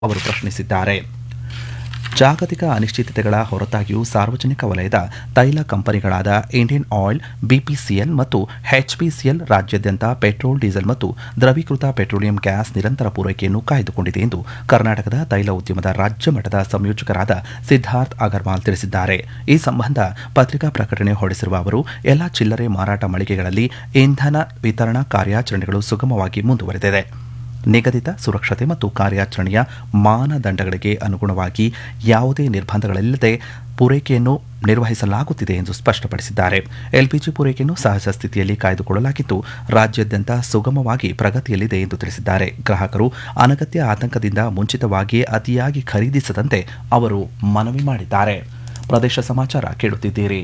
ಅವರು ಪ್ರಶ್ನಿಸಿದ್ದಾರೆ. ಜಾಗತಿಕ ಅನಿಶ್ಚಿತತೆಗಳ ಹೊರತಾಗಿಯೂ ಸಾರ್ವಜನಿಕ ವಲಯದ ತೈಲ ಕಂಪನಿಗಳಾದ ಇಂಡಿಯನ್ ಆಯಿಲ್, ಬಿಪಿಸಿಎಲ್ ಮತ್ತು ಎಚ್ಪಿಸಿಎಲ್ ರಾಜ್ಯಾದ್ಯಂತ ಪೆಟ್ರೋಲ್, ಡೀಸೆಲ್ ಮತ್ತು ದ್ರವೀಕೃತ ಪೆಟ್ರೋಲಿಯಂ ಗ್ಯಾಸ್ ನಿರಂತರ ಪೂರೈಕೆಯನ್ನು ಕಾಯ್ದುಕೊಂಡಿದೆ ಎಂದು ಕರ್ನಾಟಕದ ತೈಲ ಉದ್ಯಮದ ರಾಜ್ಯ ಮಟ್ಟದ ಸಂಯೋಜಕರಾದ ಸಿದ್ಧಾರ್ಥ್ ಅಗರ್ವಾಲ್ ತಿಳಿಸಿದ್ದಾರೆ. ಈ ಸಂಬಂಧ ಪತ್ರಿಕಾ ಪ್ರಕಟಣೆ ಹೊರಡಿಸಿರುವ ಅವರು, ಎಲ್ಲಾ ಚಿಲ್ಲರೆ ಮಾರಾಟ ಮಳಿಗೆಗಳಲ್ಲಿ ಇಂಧನ ವಿತರಣಾ ಕಾರ್ಯಾಚರಣೆಗಳು ಸುಗಮವಾಗಿ ಮುಂದುವರೆದಿದೆ. ನಿಗದಿತ ಸುರಕ್ಷತೆ ಮತ್ತು ಕಾರ್ಯಾಚರಣೆಯ ಮಾನದಂಡಗಳಿಗೆ ಅನುಗುಣವಾಗಿ ಯಾವುದೇ ನಿರ್ಬಂಧಗಳಿಲ್ಲದೆ ಪೂರೈಕೆಯನ್ನು ನಿರ್ವಹಿಸಲಾಗುತ್ತಿದೆ ಎಂದು ಸ್ಪಷ್ಟಪಡಿಸಿದ್ದಾರೆ. ಎಲ್ಪಿಜಿ ಪೂರೈಕೆಯನ್ನು ಸಹಜ ಸ್ಥಿತಿಯಲ್ಲಿ ಕಾಯ್ದುಕೊಳ್ಳಲಾಗಿದ್ದು, ರಾಜ್ಯಾದ್ಯಂತ ಸುಗಮವಾಗಿ ಪ್ರಗತಿಯಲ್ಲಿದೆ ಎಂದು ತಿಳಿಸಿದ್ದಾರೆ. ಗ್ರಾಹಕರು ಅನಗತ್ಯ ಆತಂಕದಿಂದ ಮುಂಚಿತವಾಗಿಯೇ ಅತಿಯಾಗಿ ಖರೀದಿಸದಂತೆ ಅವರು ಮನವಿ ಮಾಡಿದ್ದಾರೆ. ಪ್ರದೇಶ ಸಮಾಚಾರ ಕೇಳುತ್ತಿದ್ದೀರಿ.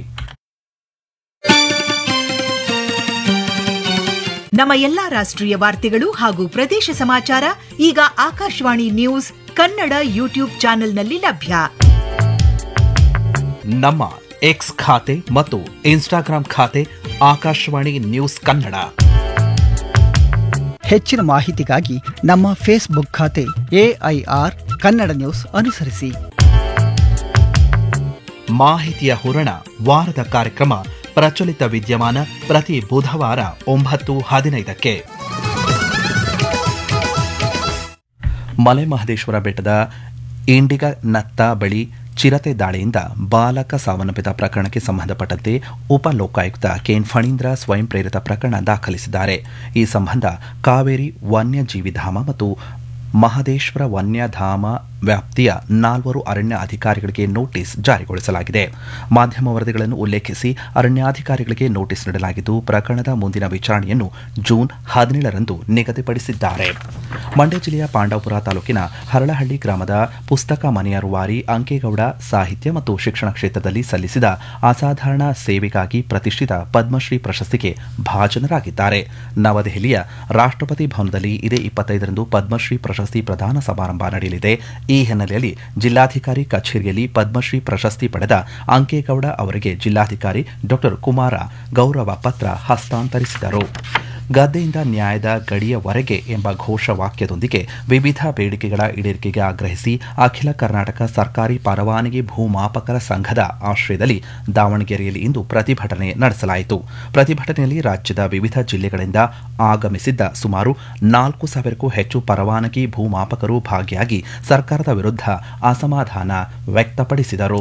ನಮ್ಮ ಎಲ್ಲಾ ರಾಷ್ಟ್ರೀಯ ವಾರ್ತೆಗಳು ಹಾಗೂ ಪ್ರದೇಶ ಸಮಾಚಾರ ಈಗ ಆಕಾಶವಾಣಿ ನ್ಯೂಸ್ ಕನ್ನಡ ಯೂಟ್ಯೂಬ್ ಚಾನೆಲ್ನಲ್ಲಿ ಲಭ್ಯ. ನಮ್ಮ ಎಕ್ಸ್ ಖಾತೆ ಮತ್ತು ಇನ್ಸ್ಟಾಗ್ರಾಂ ಖಾತೆ ಆಕಾಶವಾಣಿ ನ್ಯೂಸ್ ಕನ್ನಡ. ಹೆಚ್ಚಿನ ಮಾಹಿತಿಗಾಗಿ ನಮ್ಮ ಫೇಸ್ಬುಕ್ ಖಾತೆ AIR ಕನ್ನಡ ನ್ಯೂಸ್ ಅನುಸರಿಸಿ. ಮಾಹಿತಿಯ ಹೂರಣ ವಾರದ ಕಾರ್ಯಕ್ರಮ ಪ್ರಚಲಿತ ವಿದ್ಯಮಾನ ಪ್ರತಿ ಬುಧವಾರ 9:15ಕ್ಕೆ. ಮಲೆಮಹದೇಶ್ವರ ಬೆಟ್ಟದ ಇಂಡಿಗನತ್ತ ಬಳಿ ಚಿರತೆ ದಾಳಿಯಿಂದ ಬಾಲಕ ಸಾವನ್ನಪ್ಪಿದ ಪ್ರಕರಣಕ್ಕೆ ಸಂಬಂಧಪಟ್ಟಂತೆ ಉಪ ಲೋಕಾಯುಕ್ತ ಕೆಎನ್ ಫಣೀಂದ್ರ ಸ್ವಯಂ ಪ್ರೇರಿತ ಪ್ರಕರಣ ದಾಖಲಿಸಿದ್ದಾರೆ. ಈ ಸಂಬಂಧ ಕಾವೇರಿ ವನ್ಯಜೀವಿಧಾಮ ಮತ್ತು ಮಹದೇಶ್ವರ ವನ್ಯಧಾಮ ವ್ಯಾಪ್ತಿಯ 4 ಅರಣ್ಯ ಅಧಿಕಾರಿಗಳಿಗೆ ನೋಟಿಸ್ ಜಾರಿಗೊಳಿಸಲಾಗಿದೆ. ಮಾಧ್ಯಮ ವರದಿಗಳನ್ನು ಉಲ್ಲೇಖಿಸಿ ಅರಣ್ಯಾಧಿಕಾರಿಗಳಿಗೆ ನೋಟಿಸ್ ನೀಡಲಾಗಿದ್ದು, ಪ್ರಕರಣದ ಮುಂದಿನ ವಿಚಾರಣೆಯನ್ನು ಜೂನ್ 17ರಂದು ನಿಗದಿಪಡಿಸಿದ್ದಾರೆ. ಮಂಡ್ಯ ಜಿಲ್ಲೆಯ ಪಾಂಡವಪುರ ತಾಲೂಕಿನ ಹರಳಹಳ್ಳಿ ಗ್ರಾಮದ ಪುಸ್ತಕ ಮನೆಯ ರೂವಾರಿ ಅಂಕೇಗೌಡ ಸಾಹಿತ್ಯ ಮತ್ತು ಶಿಕ್ಷಣ ಕ್ಷೇತ್ರದಲ್ಲಿ ಸಲ್ಲಿಸಿದ ಅಸಾಧಾರಣ ಸೇವೆಗಾಗಿ ಪ್ರತಿಷ್ಠಿತ ಪದ್ಮಶ್ರೀ ಪ್ರಶಸ್ತಿಗೆ ಭಾಜನರಾಗಿದ್ದಾರೆ. ನವದೆಹಲಿಯ ರಾಷ್ಟ್ರಪತಿ ಭವನದಲ್ಲಿ ಇದೇ 25ರಂದು ಪದ್ಮಶ್ರೀ ಪ್ರಶಸ್ತಿ ಪ್ರದಾನ ಸಮಾರಂಭ ನಡೆಯಲಿದೆ. ಈ ಹಿನ್ನೆಲೆಯಲ್ಲಿ ಜಿಲ್ಲಾಧಿಕಾರಿ ಕಚೇರಿಯಲ್ಲಿ ಪದ್ಮಶ್ರೀ ಪ್ರಶಸ್ತಿ ಪಡೆದ ಅಂಕೇಗೌಡ ಅವರಿಗೆ ಜಿಲ್ಲಾಧಿಕಾರಿ ಡಾ ಕುಮಾರ ಗೌರವ ಪತ್ರ ಹಸ್ತಾಂತರಿಸಿದರು. ಗದ್ದೆಯಿಂದ ನ್ಯಾಯದ ಗಡಿಯವರೆಗೆ ಎಂಬ ಘೋಷವಾಕ್ಯದೊಂದಿಗೆ ವಿವಿಧ ಬೇಡಿಕೆಗಳ ಈಡೇರಿಕೆಗೆ ಆಗ್ರಹಿಸಿ ಅಖಿಲ ಕರ್ನಾಟಕ ಸರ್ಕಾರಿ ಪರವಾನಗಿ ಭೂಮಾಪಕರ ಸಂಘದ ಆಶ್ರಯದಲ್ಲಿ ದಾವಣಗೆರೆಯಲ್ಲಿ ಇಂದು ಪ್ರತಿಭಟನೆ ನಡೆಸಲಾಯಿತು. ಪ್ರತಿಭಟನೆಯಲ್ಲಿ ರಾಜ್ಯದ ವಿವಿಧ ಜಿಲ್ಲೆಗಳಿಂದ ಆಗಮಿಸಿದ್ದ ಸುಮಾರು 4,000ಕ್ಕೂ ಹೆಚ್ಚು ಪರವಾನಗಿ ಭೂಮಾಪಕರು ಭಾಗಿಯಾಗಿ ಸರ್ಕಾರದ ವಿರುದ್ಧ ಅಸಮಾಧಾನ ವ್ಯಕ್ತಪಡಿಸಿದರು.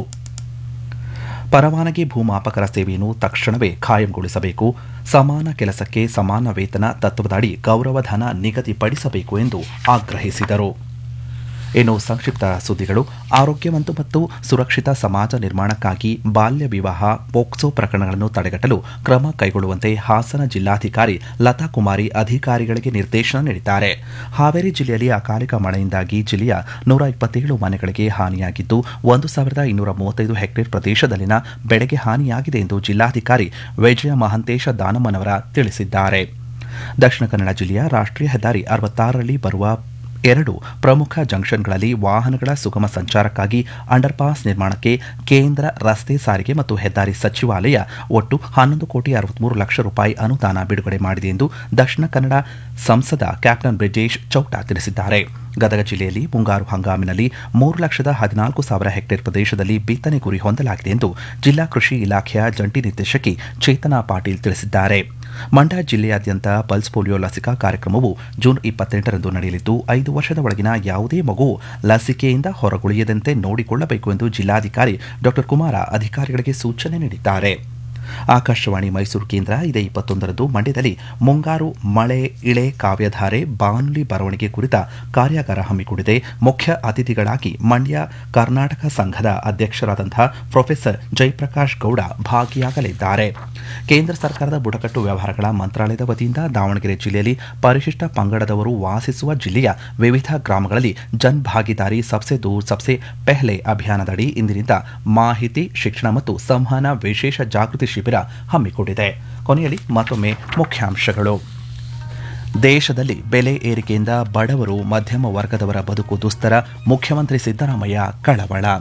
ಪರವಾನಗಿ ಭೂಮಾಪಕರ ಸೇವೆಯನ್ನು ತಕ್ಷಣವೇ ಖಾಯಂಗೊಳಿಸಬೇಕು, ಸಮಾನ ಕೆಲಸಕ್ಕೆ ಸಮಾನ ವೇತನ ತತ್ವದಡಿ ಗೌರವಧನ ನಿಗದಿಪಡಿಸಬೇಕು ಎಂದು ಆಗ್ರಹಿಸಿದರು. ಇನ್ನು ಸಂಕ್ಷಿಪ್ತ ಸುದ್ದಿಗಳು. ಆರೋಗ್ಯವಂತ ಮತ್ತು ಸುರಕ್ಷಿತ ಸಮಾಜ ನಿರ್ಮಾಣಕ್ಕಾಗಿ ಬಾಲ್ಯ ವಿವಾಹ, ಪೋಕ್ಸೋ ಪ್ರಕರಣಗಳನ್ನು ತಡೆಗಟ್ಟಲು ಕ್ರಮ ಕೈಗೊಳ್ಳುವಂತೆ ಹಾಸನ ಜಿಲ್ಲಾಧಿಕಾರಿ ಲತಾ ಕುಮಾರಿ ಅಧಿಕಾರಿಗಳಿಗೆ ನಿರ್ದೇಶನ ನೀಡಿದ್ದಾರೆ. ಹಾವೇರಿ ಜಿಲ್ಲೆಯಲ್ಲಿ ಅಕಾಲಿಕ ಮಳೆಯಿಂದಾಗಿ ಜಿಲ್ಲೆಯ 127 ಮನೆಗಳಿಗೆ ಹಾನಿಯಾಗಿದ್ದು, 1,235 ಹೆಕ್ಟೇರ್ ಪ್ರದೇಶದಲ್ಲಿನ ಬೆಳೆಗೆ ಹಾನಿಯಾಗಿದೆ ಎಂದು ಜಿಲ್ಲಾಧಿಕಾರಿ ವಿಜಯ ಮಹಾಂತೇಶ ದಾನಮ್ಮನವರ ತಿಳಿಸಿದ್ದಾರೆ. ದಕ್ಷಿಣ ಕನ್ನಡ ಜಿಲ್ಲೆಯ ರಾಷ್ಟ್ರೀಯ ಹೆದ್ದಾರಿ 66ರಲ್ಲಿ ಬರುವ 2 ಪ್ರಮುಖ ಜಂಕ್ಷನ್ಗಳಲ್ಲಿ ವಾಹನಗಳ ಸುಗಮ ಸಂಚಾರಕ್ಕಾಗಿ ಅಂಡರ್ಪಾಸ್ ನಿರ್ಮಾಣಕ್ಕೆ ಕೇಂದ್ರ ರಸ್ತೆ ಸಾರಿಗೆ ಮತ್ತು ಹೆದ್ದಾರಿ ಸಚಿವಾಲಯ ಒಟ್ಟು 11,63,00,000 ರೂಪಾಯಿ ಅನುದಾನ ಬಿಡುಗಡೆ ಮಾಡಿದೆ ಎಂದು ದಕ್ಷಿಣ ಕನ್ನಡ ಸಂಸದ ಕ್ಯಾಪ್ಟನ್ ಬ್ರಿಜೇಶ್ ಚೌಟ ತಿಳಿಸಿದ್ದಾರೆ. ಗದಗ ಜಿಲ್ಲೆಯಲ್ಲಿ ಮುಂಗಾರು ಹಂಗಾಮಿನಲ್ಲಿ 3,14,000 ಹೆಕ್ಟೇರ್ ಪ್ರದೇಶದಲ್ಲಿ ಬಿತ್ತನೆ ಗುರಿ ಹೊಂದಲಾಗಿದೆ ಎಂದು ಜಿಲ್ಲಾ ಕೃಷಿ ಇಲಾಖೆಯ ಜಂಟಿ ನಿರ್ದೇಶಕಿ ಚೇತನಾ ಪಾಟೀಲ್ ತಿಳಿಸಿದ್ದಾರೆ. ಮಂಡ್ಯ ಜಿಲ್ಲೆಯಾದ್ಯಂತ ಪಲ್ಸ್ ಪೋಲಿಯೋ ಲಸಿಕಾ ಕಾರ್ಯಕ್ರಮವು ಜೂನ್ 28ರಂದು ನಡೆಯಲಿದ್ದು, 5 ವರ್ಷದ ಒಳಗಿನ ಯಾವುದೇ ಮಗು ಲಸಿಕೆಯಿಂದ ಹೊರಗುಳಿಯದಂತೆ ನೋಡಿಕೊಳ್ಳಬೇಕು ಎಂದು ಜಿಲ್ಲಾಧಿಕಾರಿ ಡಾ ಕುಮಾರ ಅಧಿಕಾರಿಗಳಿಗೆ ಸೂಚನೆ ನೀಡಿದ್ದಾರೆ. ಆಕಾಶವಾಣಿ ಮೈಸೂರು ಕೇಂದ್ರ ಇದೇ 21ರಂದು ಮಂಡ್ಯದಲ್ಲಿ ಮುಂಗಾರು ಮಳೆ ಇಳೆ ಕಾವ್ಯಧಾರೆ ಬಾನುಲಿ ಬರವಣಿಗೆ ಕುರಿತ ಕಾರ್ಯಾಗಾರ ಹಮ್ಮಿಕೊಂಡಿದೆ. ಮುಖ್ಯ ಅತಿಥಿಗಳಾಗಿ ಮಂಡ್ಯ ಕರ್ನಾಟಕ ಸಂಘದ ಅಧ್ಯಕ್ಷರಾದಂತಹ ಪ್ರೊಫೆಸರ್ ಜಯಪ್ರಕಾಶ್ ಗೌಡ ಭಾಗಿಯಾಗಲಿದ್ದಾರೆ. ಕೇಂದ್ರ ಸರ್ಕಾರದ ಬುಡಕಟ್ಟು ವ್ಯವಹಾರಗಳ ಮಂತ್ರಾಲಯದ ವತಿಯಿಂದ ದಾವಣಗೆರೆ ಜಿಲ್ಲೆಯಲ್ಲಿ ಪರಿಶಿಷ್ಟ ಪಂಗಡದವರು ವಾಸಿಸುವ ಜಿಲ್ಲೆಯ ವಿವಿಧ ಗ್ರಾಮಗಳಲ್ಲಿ ಜನ್ ಭಾಗಿದಾರಿ ಸಬ್ಸೆ ದೂರ್ ಸಬ್ಸೆ ಪೆಹ್ಲೆ ಅಭಿಯಾನದಡಿ ಇಂದಿನಿಂದ ಮಾಹಿತಿ, ಶಿಕ್ಷಣ ಮತ್ತು ಸಂವಹನ ವಿಶೇಷ ಜಾಗೃತಿ ಶಿಬಿರ ಹಮ್ಮಿಕೊಂಡಿದೆ. ಕೊನೆಯಲ್ಲಿ ಮತ್ತೊಮ್ಮೆ ಮುಖ್ಯಾಂಶಗಳು. ದೇಶದಲ್ಲಿ ಬೆಲೆ ಏರಿಕೆಯಿಂದ ಬಡವರು, ಮಧ್ಯಮ ವರ್ಗದವರ ಬದುಕು ದುಸ್ತರ, ಮುಖ್ಯಮಂತ್ರಿ ಸಿದ್ದರಾಮಯ್ಯ ಕಳವಳ.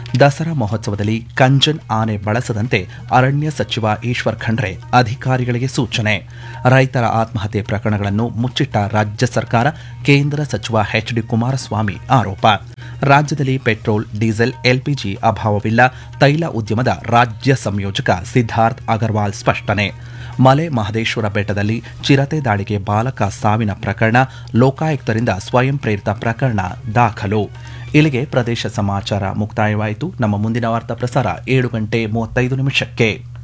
ದಸರಾ ಮಹೋತ್ಸವದಲ್ಲಿ ಕಂಜನ್ ಆನೆ ಬಳಸದಂತೆ ಅರಣ್ಯ ಸಚಿವ ಈಶ್ವರ್ ಖಂಡ್ರೆ ಅಧಿಕಾರಿಗಳಿಗೆ ಸೂಚನೆ. ರೈತರ ಆತ್ಮಹತ್ಯೆ ಪ್ರಕರಣಗಳನ್ನು ಮುಚ್ಚಿಟ್ಟ ರಾಜ್ಯ ಸರ್ಕಾರ, ಕೇಂದ್ರ ಸಚಿವ ಎಚ್.ಡಿ. ಕುಮಾರಸ್ವಾಮಿ ಆರೋಪ. ರಾಜ್ಯದಲ್ಲಿ ಪೆಟ್ರೋಲ್, ಡೀಸೆಲ್, ಎಲ್ಪಿಜಿ ಅಭಾವವಿಲ್ಲ, ತೈಲ ಉದ್ಯಮದ ರಾಜ್ಯ ಸಂಯೋಜಕ ಸಿದ್ಧಾರ್ಥ್ ಅಗರ್ವಾಲ್ ಸ್ಪಷ್ಟನೆ. ಮಲೆ ಮಹದೇಶ್ವರ ಬೆಟ್ಟದಲ್ಲಿ ಚಿರತೆ ದಾಳಿಗೆ ಬಾಲಕ ಸಾವಿನ ಪ್ರಕರಣ, ಲೋಕಾಯುಕ್ತರಿಂದ ಸ್ವಯಂ ಪ್ರೇರಿತ ಪ್ರಕರಣ ದಾಖಲು. ಇಲ್ಲಿಗೆ ಪ್ರದೇಶ ಸಮಾಚಾರ ಮುಕ್ತಾಯವಾಯಿತು. ನಮ್ಮ ಮುಂದಿನ ವಾರ್ತಾ ಪ್ರಸಾರ 7:35 ನಿಮಿಷಕ್ಕೆ.